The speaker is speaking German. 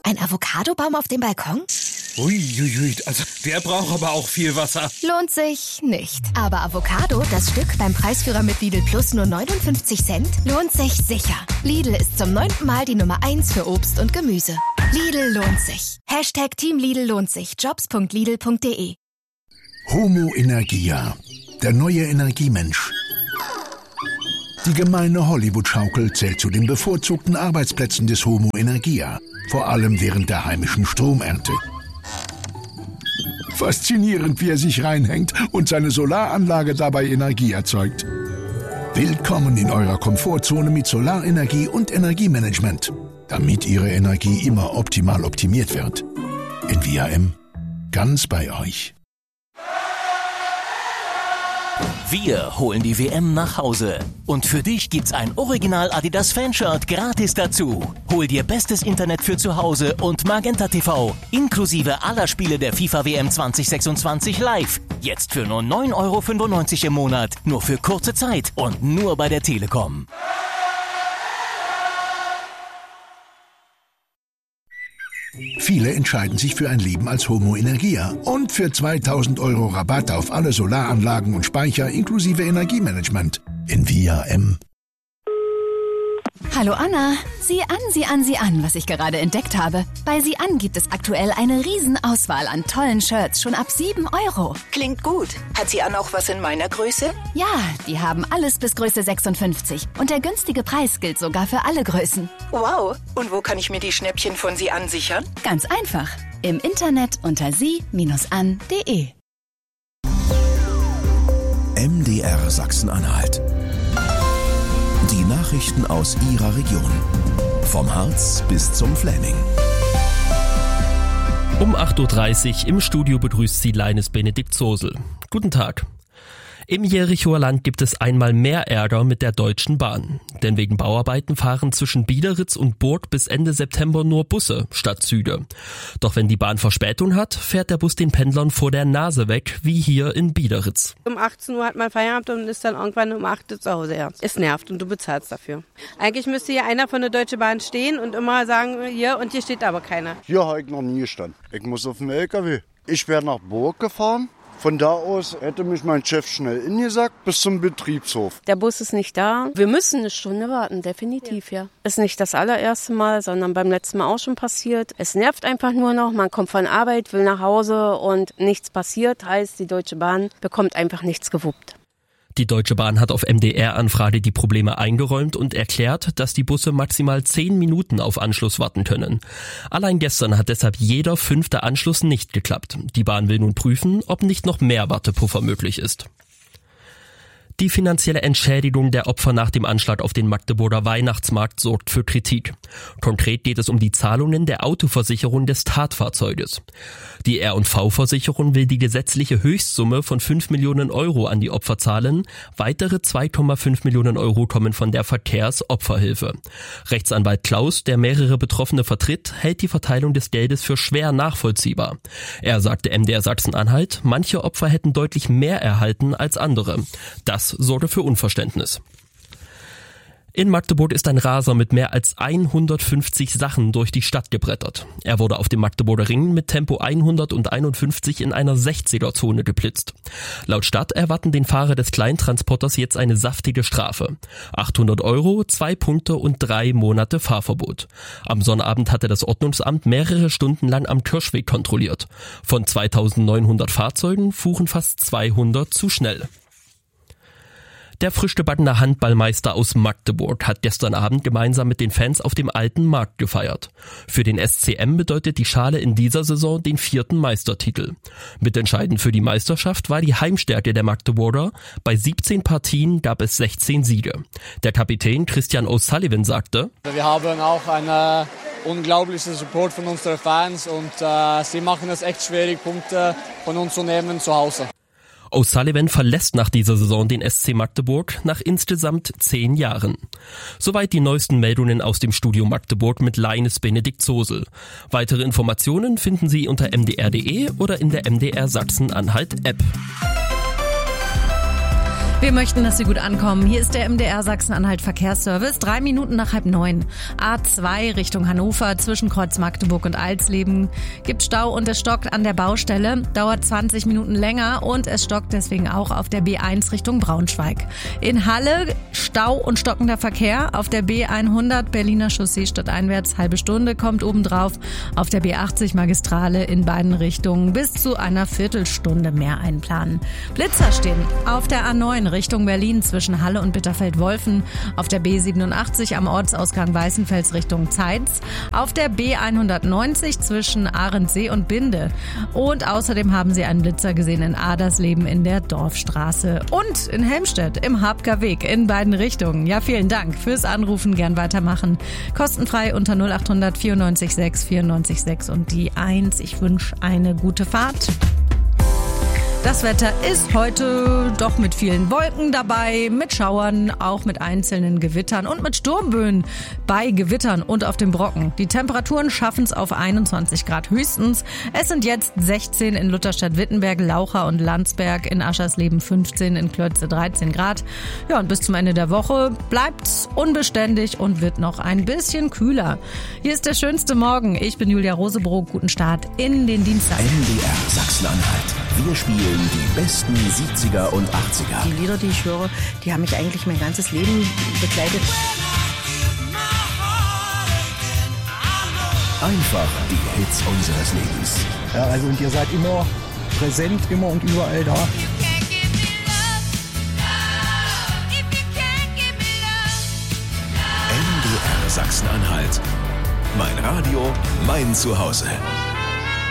Ein Avocadobaum auf dem Balkon? Uiuiui, also der braucht aber auch viel Wasser. Lohnt sich nicht. Aber Avocado, das Stück beim Preisführer mit Lidl Plus nur 59 Cent, lohnt sich sicher. Lidl ist zum 9. Mal die Nummer 1 für Obst und Gemüse. Lidl lohnt sich. #Team Lidl lohnt sich. Jobs.lidl.de. Homo Energia, der neue Energiemensch. Die gemeine Hollywood-Schaukel zählt zu den bevorzugten Arbeitsplätzen des Homo Energia, vor allem während der heimischen Stromernte. Faszinierend, wie er sich reinhängt und seine Solaranlage dabei Energie erzeugt. Willkommen in eurer Komfortzone mit Solarenergie und Energiemanagement, damit Ihre Energie immer optimal optimiert wird. Envia M, ganz bei euch. Wir holen die WM nach Hause. Und für dich gibt's ein Original Adidas Fanshirt gratis dazu. Hol dir bestes Internet für zu Hause und Magenta TV, inklusive aller Spiele der FIFA WM 2026 live. Jetzt für nur 9,95 € im Monat, nur für kurze Zeit und nur bei der Telekom. Viele entscheiden sich für ein Leben als Homo Energia und für 2.000 € Rabatt auf alle Solaranlagen und Speicher inklusive Energiemanagement. Envia M. Hallo Anna, sieh an, was ich gerade entdeckt habe. Bei Sieh an gibt es aktuell eine Riesenauswahl an tollen Shirts, schon ab 7 €. Klingt gut. Hat Sieh an auch was in meiner Größe? Ja, die haben alles bis Größe 56. Und der günstige Preis gilt sogar für alle Größen. Wow. Und wo kann ich mir die Schnäppchen von Sieh an sichern? Ganz einfach. Im Internet unter sie-an.de. MDR Sachsen-Anhalt. Die Nachrichten aus Ihrer Region. Vom Harz bis zum Fläming. Um 8.30 Uhr im Studio begrüßt Sie Leines Benedikt Zosel. Guten Tag. Im Jerichoer Land gibt es einmal mehr Ärger mit der Deutschen Bahn. Denn wegen Bauarbeiten fahren zwischen Biederitz und Burg bis Ende September nur Busse statt Züge. Doch wenn die Bahn Verspätung hat, fährt der Bus den Pendlern vor der Nase weg, wie hier in Biederitz. Um 18 Uhr hat man Feierabend und ist dann irgendwann um 8 Uhr zu Hause. Ja. Es nervt und du bezahlst dafür. Eigentlich müsste hier einer von der Deutschen Bahn stehen und immer sagen, hier, und hier steht aber keiner. Hier habe ich noch nie gestanden. Ich muss auf dem LKW. Ich wäre nach Burg gefahren. Von da aus hätte mich mein Chef schnell ingesackt bis zum Betriebshof. Der Bus ist nicht da. Wir müssen eine Stunde warten, definitiv, ja. Ist nicht das allererste Mal, sondern beim letzten Mal auch schon passiert. Es nervt einfach nur noch. Man kommt von Arbeit, will nach Hause und nichts passiert. Heißt, die Deutsche Bahn bekommt einfach nichts gewuppt. Die Deutsche Bahn hat auf MDR-Anfrage die Probleme eingeräumt und erklärt, dass die Busse maximal 10 Minuten auf Anschluss warten können. Allein gestern hat deshalb jeder 5. Anschluss nicht geklappt. Die Bahn will nun prüfen, ob nicht noch mehr Wartepuffer möglich ist. Die finanzielle Entschädigung der Opfer nach dem Anschlag auf den Magdeburger Weihnachtsmarkt sorgt für Kritik. Konkret geht es um die Zahlungen der Autoversicherung des Tatfahrzeuges. Die R&V-Versicherung will die gesetzliche Höchstsumme von 5 Millionen € an die Opfer zahlen. Weitere 2,5 Millionen € kommen von der Verkehrsopferhilfe. Rechtsanwalt Klaus, der mehrere Betroffene vertritt, hält die Verteilung des Geldes für schwer nachvollziehbar. Er sagte MDR Sachsen-Anhalt, manche Opfer hätten deutlich mehr erhalten als andere. Das sorge für Unverständnis. In Magdeburg ist ein Raser mit mehr als 150 Sachen durch die Stadt gebrettert. Er wurde auf dem Magdeburger Ring mit Tempo 151 in einer 60er-Zone geblitzt. Laut Stadt erwarten den Fahrer des Kleintransporters jetzt eine saftige Strafe. 800 €, 2 Punkte und 3 Monate Fahrverbot. Am Sonnabend hatte das Ordnungsamt mehrere Stunden lang am Kirschweg kontrolliert. Von 2900 Fahrzeugen fuhren fast 200 zu schnell. Der frisch gebackene Handballmeister aus Magdeburg hat gestern Abend gemeinsam mit den Fans auf dem Alten Markt gefeiert. Für den SCM bedeutet die Schale in dieser Saison den 4. Meistertitel. Mitentscheidend für die Meisterschaft war die Heimstärke der Magdeburger. Bei 17 Partien gab es 16 Siege. Der Kapitän Christian O'Sullivan sagte: Wir haben auch einen unglaublichen Support von unseren Fans und sie machen es echt schwierig, Punkte von uns zu nehmen zu Hause. O'Sullivan verlässt nach dieser Saison den SC Magdeburg nach insgesamt 10 Jahren. Soweit die neuesten Meldungen aus dem Studio Magdeburg mit Leines Benedikt Zosel. Weitere Informationen finden Sie unter mdr.de oder in der MDR Sachsen-Anhalt App. Wir möchten, dass Sie gut ankommen. Hier ist der MDR Sachsen-Anhalt Verkehrsservice. 3 Minuten nach 8:30. A2 Richtung Hannover zwischen Kreuz Magdeburg und Alsleben gibt Stau und es stockt an der Baustelle. Dauert 20 Minuten länger und es stockt deswegen auch auf der B1 Richtung Braunschweig. In Halle Stau und stockender Verkehr. Auf der B100 Berliner Chaussee stadteinwärts halbe Stunde kommt obendrauf. Auf der B80 Magistrale in beiden Richtungen bis zu einer Viertelstunde mehr einplanen. Blitzer stehen auf der A9 Richtung Berlin zwischen Halle und Bitterfeld-Wolfen, auf der B87 am Ortsausgang Weißenfels Richtung Zeitz, auf der B190 zwischen Ahrensee und Binde und außerdem haben Sie einen Blitzer gesehen in Adersleben in der Dorfstraße und in Helmstedt im Habker Weg in beiden Richtungen. Ja, vielen Dank fürs Anrufen, gern weitermachen. Kostenfrei unter 0800 94 6 94 6 und die 1. Ich wünsche eine gute Fahrt. Das Wetter ist heute doch mit vielen Wolken dabei, mit Schauern, auch mit einzelnen Gewittern und mit Sturmböen bei Gewittern und auf dem Brocken. Die Temperaturen schaffen es auf 21 Grad höchstens. Es sind jetzt 16 in Lutherstadt-Wittenberg, Laucha und Landsberg, in Aschersleben 15, in Klötze 13 Grad. Ja, und bis zum Ende der Woche bleibt's unbeständig und wird noch ein bisschen kühler. Hier ist der schönste Morgen. Ich bin Julia Rosebrock. Guten Start in den Dienstag. MDR Sachsen-Anhalt. Wir spielen die besten 70er und 80er. Die Lieder, die ich höre, die haben mich eigentlich mein ganzes Leben begleitet. Einfach die Hits unseres Lebens. Ja, also und ihr seid immer präsent, immer und überall da. MDR Sachsen-Anhalt. Mein Radio, mein Zuhause.